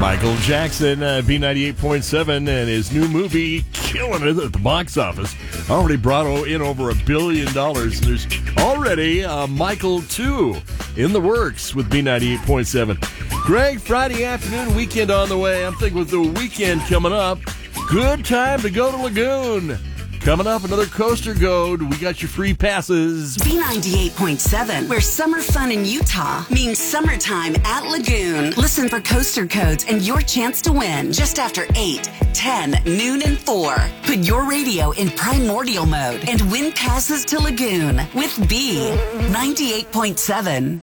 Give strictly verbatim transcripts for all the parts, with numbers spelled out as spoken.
Michael Jackson, uh, B ninety-eight point seven, and his new movie, killing it at the box office. Already brought in over a billion dollars. And there's already uh, Michael two in the works with B ninety-eight point seven. Greg, Friday afternoon, weekend on the way. I'm thinking with the weekend coming up, good time to go to Lagoon. Coming up, another Coaster Code. We got your free passes. B ninety-eight point seven, where summer fun in Utah means summertime at Lagoon. Listen for Coaster Codes and your chance to win just after eight, ten, noon, and four. Put your radio in primordial mode and win passes to Lagoon with B ninety-eight point seven.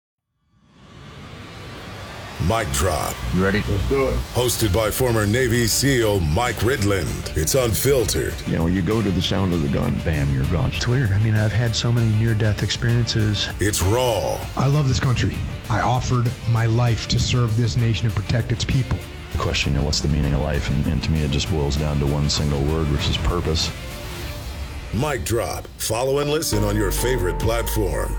Mic Drop. You ready? Let's do it. Hosted by former Navy SEAL Mike Ridland. It's unfiltered. You know, you go to the sound of the gun, bam, you're gone. It's weird. I mean, I've had so many near-death experiences. It's raw. I love this country. I offered my life to serve this nation and protect its people. The question, you know, what's the meaning of life? And, and to me, it just boils down to one single word, which is purpose. Mic Drop. Follow and listen on your favorite platform.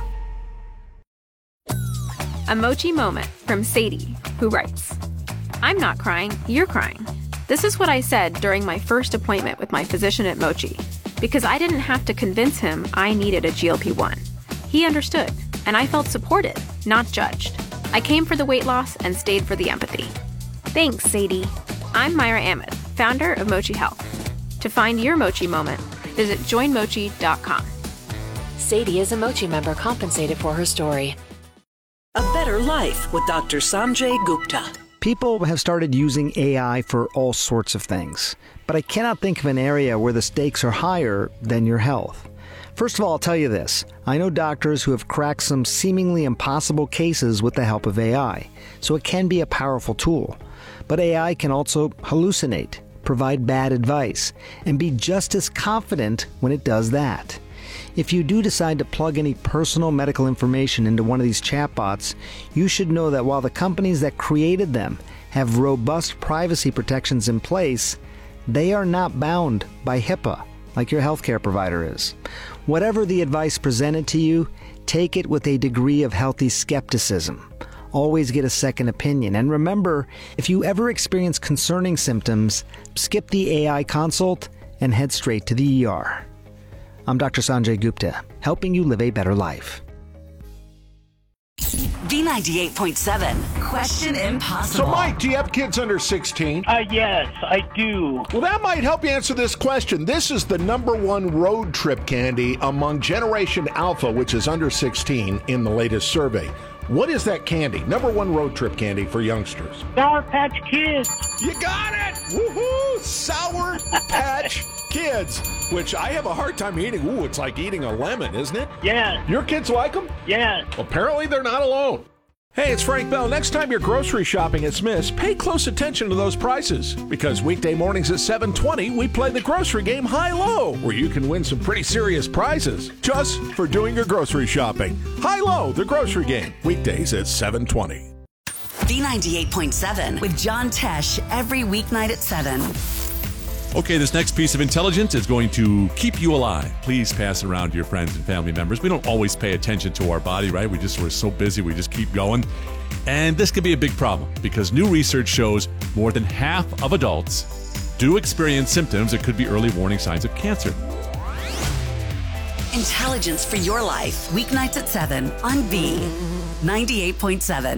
A Mochi moment from Sadie, who writes, I'm not crying, you're crying. This is what I said during my first appointment with my physician at Mochi, because I didn't have to convince him I needed a G L P one. He understood, and I felt supported, not judged. I came for the weight loss and stayed for the empathy. Thanks, Sadie. I'm Myra Ahmed, founder of Mochi Health. To find your Mochi moment, visit join mochi dot com. Sadie is a Mochi member compensated for her story. A Better Life with Doctor Sanjay Gupta. People have started using A I for all sorts of things, but I cannot think of an area where the stakes are higher than your health. First of all, I'll tell you this. I know doctors who have cracked some seemingly impossible cases with the help of A I, so it can be a powerful tool. But A I can also hallucinate, provide bad advice, and be just as confident when it does that. If you do decide to plug any personal medical information into one of these chatbots, you should know that while the companies that created them have robust privacy protections in place, they are not bound by HIPAA like your healthcare provider is. Whatever the advice presented to you, take it with a degree of healthy skepticism. Always get a second opinion. And remember, if you ever experience concerning symptoms, skip the A I consult and head straight to the E R. I'm Doctor Sanjay Gupta, helping you live a better life. B ninety-eight point seven, Question Impossible. So, Mike, do you have kids under sixteen? Uh, yes, I do. Well, that might help you answer this question. This is the number one road trip candy among Generation Alpha, which is under sixteen, in the latest survey. What is that candy? Number one road trip candy for youngsters. Sour Patch Kids. You got it! Woohoo! Sour Patch Kids, which I have a hard time eating. Ooh, it's like eating a lemon, isn't it? Yes. Your kids like them? Yes. Apparently they're not alone. Hey, it's Frank Bell. Next time you're grocery shopping at Smith's, pay close attention to those prices. Because weekday mornings at seven twenty, we play the grocery game High-Low, where you can win some pretty serious prizes just for doing your grocery shopping. High-Low, the grocery game, weekdays at seven twenty. B ninety-eight point seven with John Tesh every weeknight at seven. Okay, this next piece of intelligence is going to keep you alive. Please pass it around to your friends and family members. We don't always pay attention to our body, right? We just, we're so busy, we just keep going. And this could be a big problem because new research shows more than half of adults do experience symptoms that could be early warning signs of cancer. Intelligence for your life, weeknights at seven on B ninety-eight point seven.